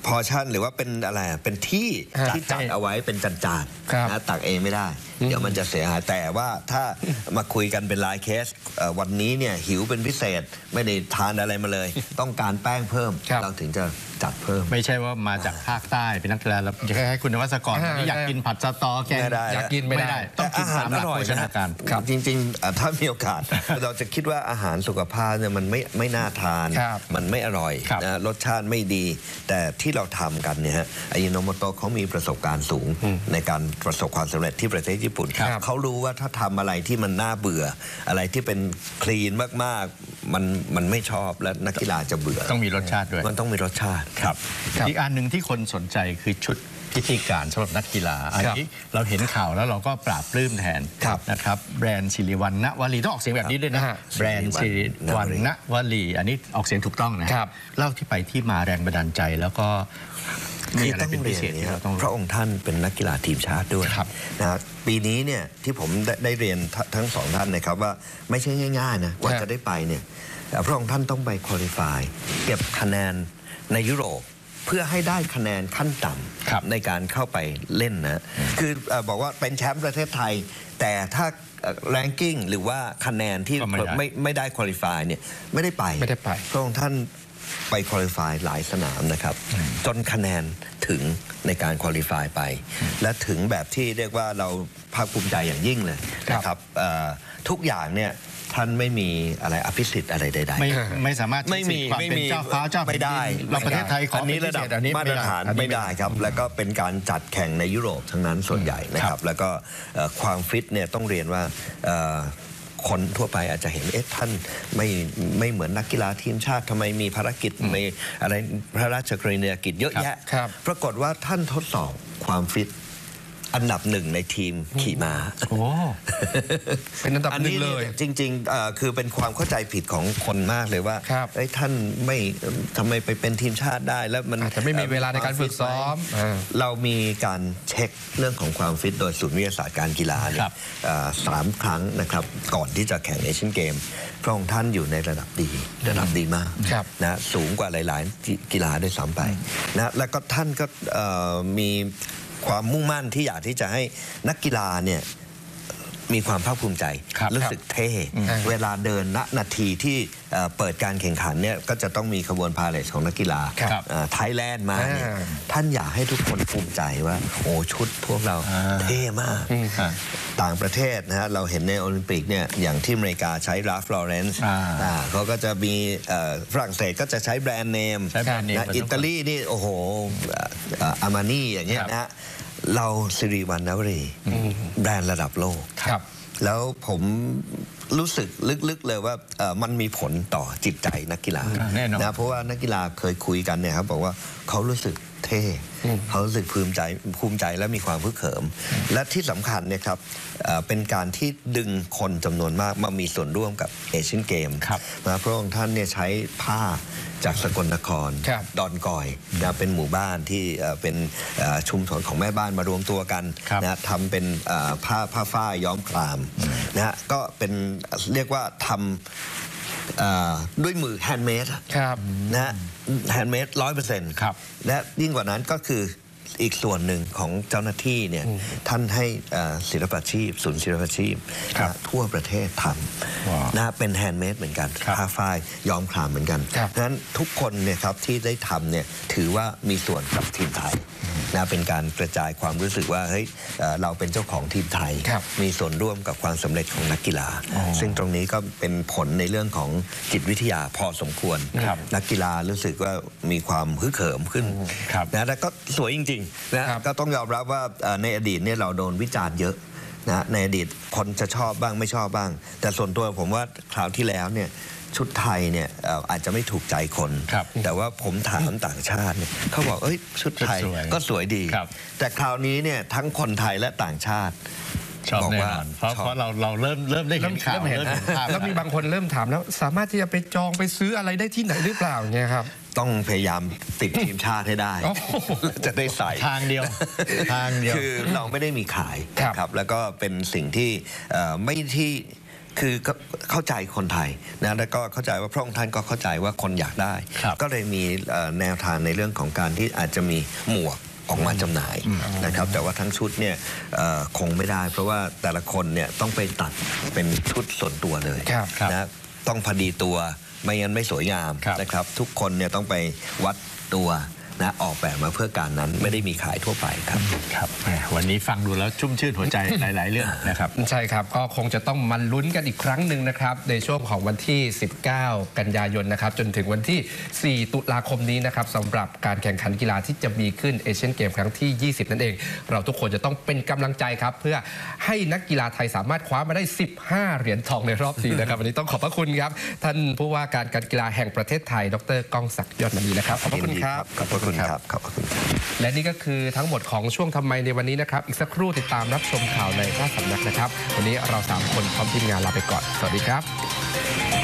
พอชั่นหรือว่าเป็นอะไรเป็นที่จัดเอาไว้เป็นจานๆนะตักเองไม่ได้เดี๋ยวมันจะเสียหายแต่ว่าถ้ามาคุยกันเป็นรายเคสวันนี้เนี่ยหิวเป็นพิเศษไม่ได้ทานอะไรมาเลยต้องการแป้งเพิ่มเราถึงจะจัดเพิ่มไม่ใช่ว่ามาจากภาคใต้เป็นนักกีฬาแล้วจะให้คุณนวัศกรอยากกินผัดสตอแกงอยากกินไม่ได้ต้องกินตามหลักโภชนาการจริงๆถ้ามีโอกาสเราจะคิดว่าอาหารสุขภาพเนี่ยมันไม่น่าทานมันไม่อร่อยนะรสชาติไม่ดีแต่ที่เราทำกันเนี่ยฮะอายิโนโมโตะเขามีประสบการณ์สูงในการประสบความสำเร็จที่ประเทศญี่ปุ่นเขารู้ว่าถ้าทำอะไรที่มันน่าเบื่ออะไรที่เป็นคลีนมากๆมันไม่ชอบและนักกีฬาจะเบื่อต้องมีรสชาติด้วยมันต้องมีรสชาติครับอีกอันหนึ่งที่คนสนใจคือชุดพิธีการสำหรับนักกีฬาอันนี้เราเห็นข่าวแล้วเราก็ปราบปลื้มแทนนะครับแบรนด์สิริวัณณวลีต้องออกเสียงแบบนี้ด้วยนะแบรนด์สิริวัณณวลีอันนี้ออกเสียงถูกต้องนะครับเล่าที่ไปที่มาแรงบันดาลใจแล้วก็มีอะไรเป็นพิเศษพระองค์ท่านเป็นนักกีฬาทีมชาติด้วยนะปีนี้เนี่ยที่ผมได้เรียนทั้งสองท่านนะครับว่าไม่ใช่ง่ายๆนะกว่าจะได้ไปเนี่ยพระองค์ท่านต้องไปควอลิฟายเก็บคะแนนในยุโรปเพื่อให้ได้คะแนนขั้นต่ำในการเข้าไปเล่นนะคือบอกว่าเป็นแชมป์ประเทศไทยแต่ถ้าแรงกิ้งหรือว่าคะแนนที่ไม่ได้ควอลิฟายเนี่ยไม่ได้ไปพระองค์ท่านไปควอลิฟายหลายสนามนะครับจนคะแนนถึงในการควอลิฟายไปและถึงแบบที่เรียกว่าเราภาคภูมิใจอย่างยิ่งเลยนะครับทุกอย่างเนี่ยท่านไม่มีอะไรอภิสิทธิ์อะไรใดๆไม่สามารถไม่มีเจ้าฟ้าเจ้าไม่ได้เราประเทศไทยขอนี้ระดับมาตรฐานไม่ได้ครับแล้วก็เป็นการจัดแข่งในยุโรปทั้งนั้นส่วนใหญ่นะครับแล้วก็ความฟิตเนี่ยต้องเรียนว่าคนทั่วไปอาจจะเห็นท่านไม่เหมือนนักกีฬาทีมชาติทำไมมีภารกิจมีอะไรพระราชกรณียกิจเยอะแยะปรากฏว่าท่านทดสอบความฟิตอันดับหนึ่งในทีมขี่ม้าเป็นอันดับหนึ่งเลยจริงๆคือเป็นความเข้าใจผิดของคนมากเลยว่าท่านไม่ทำไมไปเป็นทีมชาติได้แล้วมันอาจจะไม่มีเวลาในการฝึกซ้อมเรามีการเช็คเรื่องของความฟิตโดยศูนย์วิทยาศาสตร์การกีฬาเนี่ย3 ครั้งนะครับก่อนที่จะแข่งเอเชียนเกมพระองค์ท่านอยู่ในระดับดีมากนะสูงกว่าหลายๆกีฬาด้วยซ้ำไปนะแล้วก็ท่านก็มีความมุ่งมั่นที่อยากที่จะให้นักกีฬาเนี่ยมีความภาคภูมิใจรู้สึกเท่เวลาเดินณนาทีที่เปิดการแข่งขันเนี่ยก็จะต้องมีขบวนพาเหรดของนักกีฬาไทยแลนด์มาเนี่ยท่านอยากให้ทุกคนภูมิใจว่าโอ้ชุดพวกเราเท่มากต่างประเทศนะฮะเราเห็นในโอลิมปิกเนี่ยอย่างที่อเมริกาใช้ราฟลอเรนซ์เขาก็จะมีฝรั่งเศสก็จะใช้แบรนด์เนมนะอิตาลีนี่โอ้โหอามานี่อย่างเงี้ยนะเราสิริวัณณวลีแบรนด์ระดับโลกแล้วผมรู้สึกลึกๆเลยว่ามันมีผลต่อจิตใจนักกีฬานะเพราะว่านักกีฬาเคยคุยกันเนี่ยครับบอกว่าเขารู้สึกเท่เขารู้สึกภูมิใจและมีความพึกเขิมและที่สำคัญเนี่ยครับเป็นการที่ดึงคนจำนวนมากมามีส่วนร่วมกับเอเชียนเกมนะพระองค์ท่านเนี่ยใช้ผ้าจากสกลนครดอนกอยนะเป็นหมู่บ้านที่เป็นชุมชนของแม่บ้านมารวมตัวกันนะทำเป็นผ้าฝ้ายย้อมครามนะก็เป็นเรียกว่าทำด้วยมือแฮนด์เมดนะแฮนด์เมด100%และยิ่งกว่านั้นก็คืออีกส่วนหนึ่งของเจ้าหน้าที่เนี่ยท่านให้ศิลปาชีพศูนย์ศิลปาชีพทั่วประเทศทำนะเป็นแฮนด์เมดเหมือนกันผ้าฝ้ายย้อมครามเหมือนกันดังนั้นทุกคนเนี่ยครับที่ได้ทำเนี่ยถือว่ามีส่วนกับทีมไทยนะเป็นการกระจายความรู้สึกว่าเฮ้ยเราเป็นเจ้าของทีมไทยมีส่วนร่วมกับความสำเร็จของนักกีฬาซึ่งตรงนี้ก็เป็นผลในเรื่องของจิตวิทยาพอสมควรนักกีฬารู้สึกว่ามีความฮึกเหิมขึ้นนะแล้วก็สวยจริงๆนะก็ต้องยอมรับว่าในอดีตเนี่ยเราโดนวิจารณ์เยอะนะในอดีตคนจะชอบบ้างไม่ชอบบ้างแต่ส่วนตัวผมว่าคราวที่แล้วเนี่ยชุดไทยเนี่ยอาจจะไม่ถูกใจคนแต่ว่าผมถามต่างชาติเนี่ยเขาบอกเอ้ยชุดไทยก็สวยดีแต่คราวนี้เนี่ยทั้งคนไทยและต่างชาติชอบแน่นอนเพราะเราเริ่มได้เห็นข่าวแล้วมีบางคนเริ่มถามแล้วสามารถที่จะไปจองไปซื้ออะไรได้ที่ไหนหรือเปล่าเนี่ยครับต้องพยายามติดทีมชาติให้ได้จะได้ใส่ทางเดียวคือเราไม่ได้มีขายครับแล้วก็เป็นสิ่งที่คือเข้าใจคนไทยนะแล้วก็เข้าใจว่าพระองค์ท่านก็เข้าใจว่าคนอยากได้ ก็เลยมีแนวทางในเรื่องของการที่อาจจะมีหมวกออกมาจำหน่ายนะครับแต่ว่าทั้งชุดเนี่ยคงไม่ได้เพราะว่าแต่ละคนเนี่ยต้องไปตัดเป็นชุดส่วนตัวเลยนะต้องพอดีตัวไม่งั้นไม่สวยงามนะครับทุกคนเนี่ยต้องไปวัดตัวนะออกแบบมาเพื่อการนั้นไม่ได้มีขายทั่วไปครับครับวันนี้ฟังดูแล้วชุ่มชื่นหัวใจ หลายๆเรื่องนะครับใช่ครับก็คงจะต้องมาลุ้นกันอีกครั้งหนึ่งนะครับในช่วงของวันที่ 19 กันยายนนะครับจนถึงวันที่ 4 ตุลาคมนี้นะครับสำหรับการแข่งขันกีฬาที่จะมีขึ้นเอเชียนเกมครั้งที่ 20 นั่นเองเราทุกคนจะต้องเป็นกำลังใจครับเพื่อให้นักกีฬาไทยสามารถคว้ามาได้ 15 เหรียญทองในรอบนี้นะครับวันนี้ต้องขอบพระคุณครับท่านผู้ว่าการกีฬาแห่งประเทศไทยดร.ก้องศักดิ์ยอดมณีนะครับขอบพระคุณครับขอบพระคุณครับขอบพระคุณและนี่ก็คือทั้งหมดของช่วงทำไมในวันนี้นะครับอีกสักครู่ติดตามรับชมข่าวในราชสำนักนะครับวันนี้เรา3 คนพร้อมทีมงานลาไปก่อนสวัสดีครับ